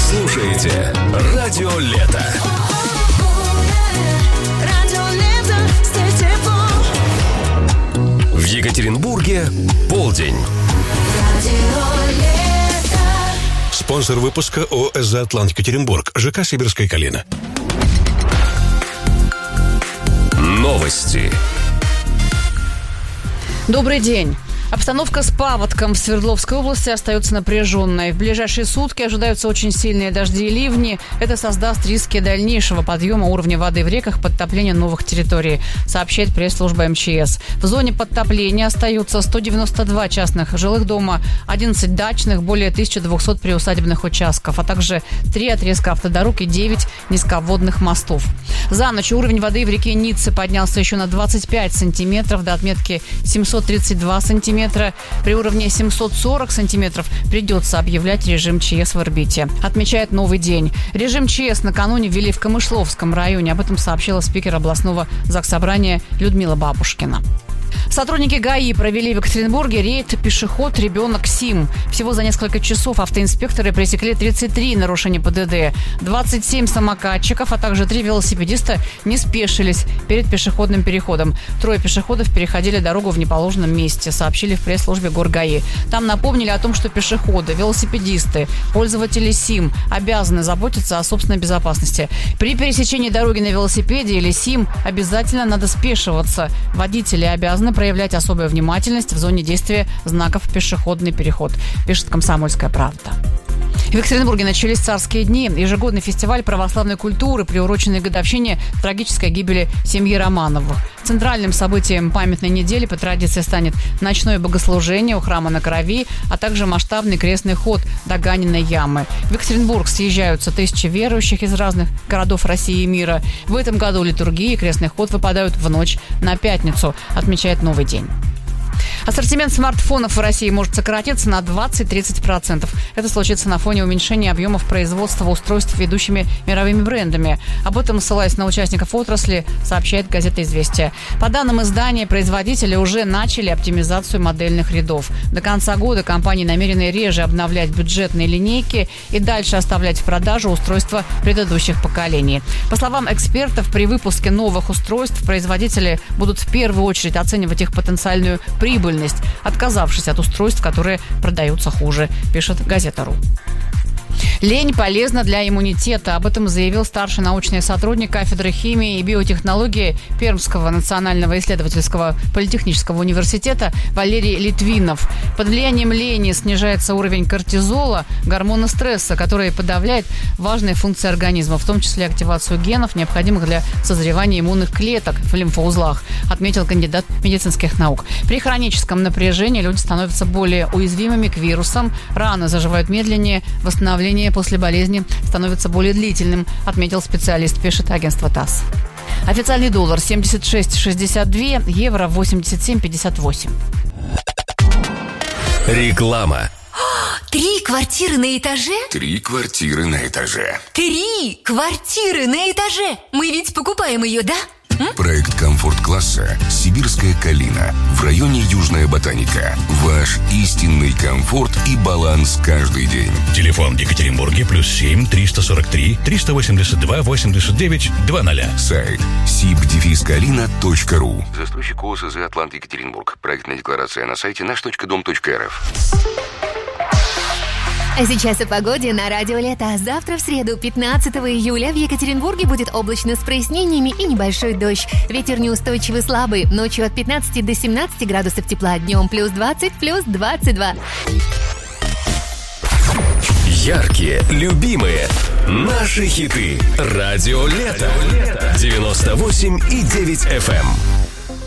слушаете Радио Лето. В Екатеринбурге полдень. Спонсор выпуска ОСЗ «Атлант Екатеринбург», ЖК «Сибирская калина». Новости. Добрый день. Обстановка с паводком в Свердловской области остается напряженной. В ближайшие сутки ожидаются очень сильные дожди и ливни. Это создаст риски дальнейшего подъема уровня воды в реках, подтопления новых территорий, сообщает пресс-служба МЧС. В зоне подтопления остаются 192 частных жилых дома, 11 дачных, более 1200 приусадебных участков, а также 3 отрезка автодорог и 9 низководных мостов. За ночь уровень воды в реке Ницца поднялся еще на 25 сантиметров до отметки 732 сантиметра. При уровне 740 сантиметров придется объявлять режим ЧС в орбите. Отмечает новый день. Режим ЧС накануне ввели в Камышловском районе. Об этом сообщила спикер областного заксобрания Людмила Бабушкина. Сотрудники ГАИ провели в Екатеринбурге рейд «Пешеход, ребенок, СИМ». Всего за несколько часов автоинспекторы пресекли 33 нарушения ПДД. 27 самокатчиков, а также 3 велосипедиста не спешились перед пешеходным переходом. 3 пешеходов переходили дорогу в неположенном месте, сообщили в пресс-службе ГорГАИ. Там напомнили о том, что пешеходы, велосипедисты, пользователи СИМ обязаны заботиться о собственной безопасности. При пересечении дороги на велосипеде или СИМ обязательно надо спешиваться. Водители обязаны проявлять особую внимательность в зоне действия знаков «Пешеходный переход», пишет «Комсомольская правда». В Екатеринбурге начались царские дни. Ежегодный фестиваль православной культуры, приуроченный к годовщине трагической гибели семьи Романовых. Центральным событием памятной недели по традиции станет ночное богослужение у храма на Крови, а также масштабный крестный ход до Ганиной ямы. В Екатеринбург съезжаются тысячи верующих из разных городов России и мира. В этом году литургии и крестный ход выпадают в ночь на пятницу, отмечает «Новый день». Ассортимент смартфонов в России может сократиться на 20-30%. Это случится на фоне уменьшения объемов производства устройств ведущими мировыми брендами. Об этом, ссылаясь на участников отрасли, сообщает газета «Известия». По данным издания, производители уже начали оптимизацию модельных рядов. До конца года компании намерены реже обновлять бюджетные линейки и дальше оставлять в продажу устройства предыдущих поколений. По словам экспертов, при выпуске новых устройств производители будут в первую очередь оценивать их потенциальную прибыльность, отказавшись от устройств, которые продаются хуже, пишет газета.ру. Лень полезна для иммунитета. Об этом заявил старший научный сотрудник кафедры химии и биотехнологии Пермского национального исследовательского политехнического университета Валерий Литвинов. Под влиянием лени снижается уровень кортизола, гормона стресса, который подавляет важные функции организма, в том числе активацию генов, необходимых для созревания иммунных клеток в лимфоузлах, отметил кандидат медицинских наук. При хроническом напряжении люди становятся более уязвимыми к вирусам, раны заживают медленнее, восстановление после болезни становится более длительным, отметил специалист, пишет агентство ТАСС. Официальный доллар 76,62, евро 87,58. Реклама. 3 квартиры на этаже? 3 квартиры на этаже. 3 квартиры на этаже! Мы ведь покупаем ее, да? Проект комфорт-класса «Сибирская калина» в районе Южная Ботаника. Ваш истинный комфорт и баланс каждый день. Телефон в Екатеринбурге +7 343 382 89 00. Сайт sib-kalina.ru. Застройщик ОСЗ «Атлант Екатеринбург». Проектная декларация на сайте наш.дом.рф. А сейчас о погоде на Радио Лето. Завтра в среду, 15 июля, в Екатеринбурге будет облачно с прояснениями и небольшой дождь. Ветер неустойчивый слабый. Ночью от 15 до 17 градусов тепла. Днем +20, +22. Яркие, любимые, наши хиты. Радио Лето. 98,9 FM.